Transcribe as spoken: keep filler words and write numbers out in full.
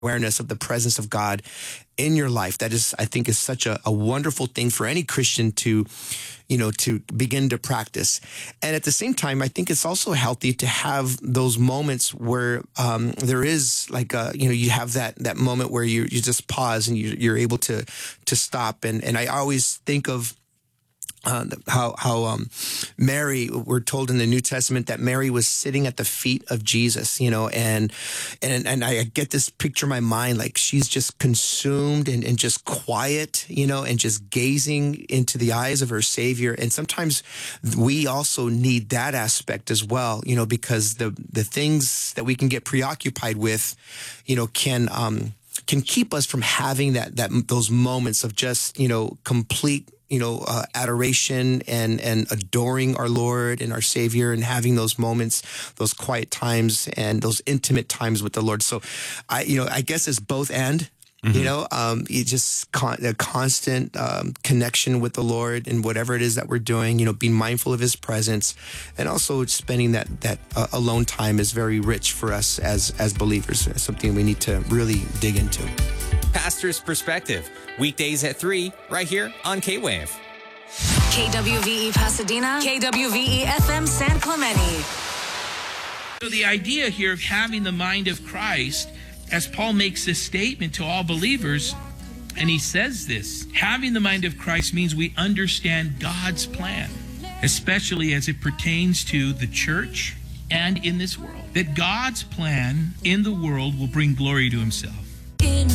awareness of the presence of God in your life. That is, I think, is such a, a wonderful thing for any Christian to, you know, to begin to practice. And at the same time, I think it's also healthy to have those moments where um, there is like, a, you know, you have that that moment where you you just pause and you, you're able to to stop. And and I always think of Uh, how how um, Mary, we're told in the New Testament that Mary was sitting at the feet of Jesus, you know, and and and I get this picture in my mind, like she's just consumed and, and just quiet, you know, and just gazing into the eyes of her Savior. And sometimes we also need that aspect as well, you know, because the the things that we can get preoccupied with, you know, can um, can keep us from having that that those moments of just, you know, complete, you know, uh, adoration and, and adoring our Lord and our Savior and having those moments, those quiet times and those intimate times with the Lord. So I, you know, I guess it's both and, mm-hmm. you know, um, it just con- a constant um, connection with the Lord and whatever it is that we're doing, you know, being mindful of his presence, and also spending that, that uh, alone time is very rich for us as, as believers. It's something we need to really dig into. Pastor's Perspective, weekdays at three, right here on K-Wave. K W V E Pasadena, K W V E F M San Clemente. So the idea here of having the mind of Christ, as Paul makes this statement to all believers, and he says this, having the mind of Christ means we understand God's plan, especially as it pertains to the church and in this world. That God's plan in the world will bring glory to himself.